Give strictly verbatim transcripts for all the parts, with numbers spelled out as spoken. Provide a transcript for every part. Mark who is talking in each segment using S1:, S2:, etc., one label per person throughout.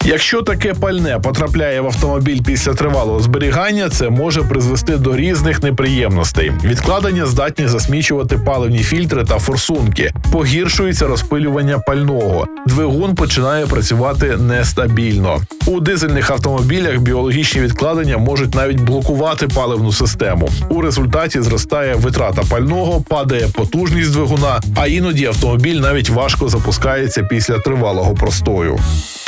S1: Якщо таке пальне потрапляє в автомобіль після тривалого зберігання, це може призвести до різних неприємностей. Відкладення здатні засмічувати паливні фільтри та форсунки, погіршується розпилювання пального, двигун починає працювати нестабільно. У дизельних автомобілях біологічні відкладення можуть навіть блокувати паливну систему. У результаті зростає витрата пального, падає потужність двигуна, а іноді автомобіль навіть важко запускається після тривалого простою.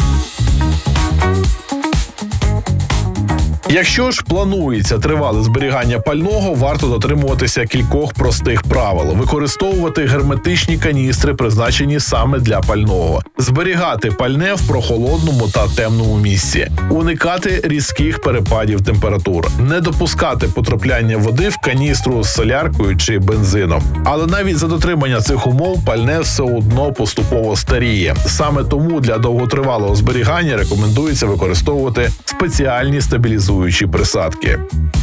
S1: Якщо ж планується тривале зберігання пального, варто дотримуватися кількох простих правил. Використовувати герметичні каністри, призначені саме для пального. Зберігати пальне в прохолодному та темному місці. Уникати різких перепадів температур. Не допускати потрапляння води в каністру з соляркою чи бензином. Але навіть за дотримання цих умов пальне все одно поступово старіє. Саме тому для довготривалого зберігання рекомендується використовувати спеціальні стабілізуючі присадки.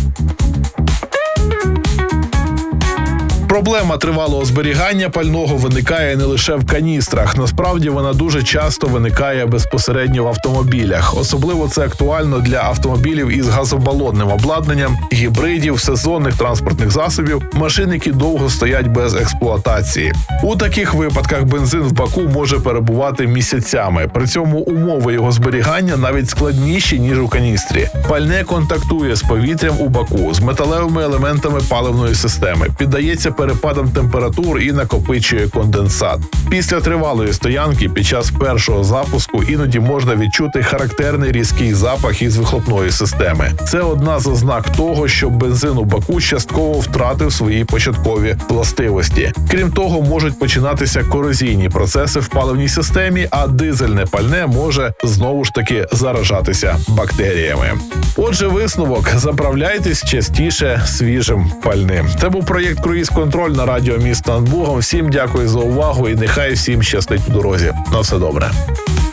S1: Проблема тривалого зберігання пального виникає не лише в каністрах. Насправді вона дуже часто виникає безпосередньо в автомобілях. Особливо це актуально для автомобілів із газобалонним обладнанням, гібридів, сезонних транспортних засобів, машин, які довго стоять без експлуатації. У таких випадках бензин в баку може перебувати місяцями. При цьому умови його зберігання навіть складніші, ніж у каністрі. Пальне контактує з повітрям у баку, з металевими елементами паливної системи, піддається перепадам температур і накопичує конденсат. Після тривалої стоянки під час першого запуску іноді можна відчути характерний різкий запах із вихлопної системи. Це одна з ознак того, що бензин у баку частково втратив свої початкові властивості. Крім того, можуть починатися корозійні процеси в паливній системі, а дизельне пальне може знову ж таки заражатися бактеріями. Отже, висновок: заправляйтесь частіше свіжим пальним. Це був проєкт «Круїз Контроль» на радіо Місто над Богом. Всім дякую за увагу і нехай всім щастить у дорозі. На все добре.